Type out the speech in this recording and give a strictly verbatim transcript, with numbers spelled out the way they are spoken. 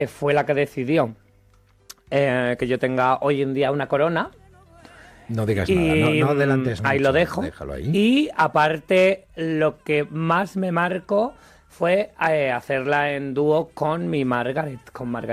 fue la que decidió eh, que yo tenga hoy en día una corona. No digas Y nada, no, no adelantes ahí mucho, lo dejo. déjalo ahí. Y aparte, lo que más me marcó fue eh, hacerla en dúo con mi Margaret, con Margaret.